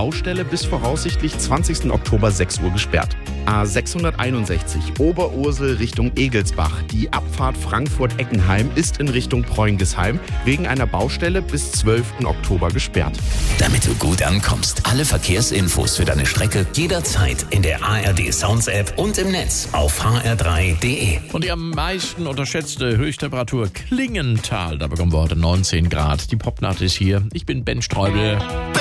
Baustelle bis voraussichtlich 20. Oktober 6 Uhr gesperrt. A661 Oberursel Richtung Egelsbach. Die Abfahrt Frankfurt-Eckenheim ist in Richtung Preungesheim wegen einer Baustelle bis 12. Oktober gesperrt. Damit du gut ankommst, alle Verkehrsinfos für deine Strecke jederzeit in der ARD Sounds App und im Netz auf hr3.de. Und die am meisten unterschätzte Höchsttemperatur Klingenthal. Da bekommen wir heute 19 Grad. Die Popnacht ist hier. Ich bin Ben Streubel.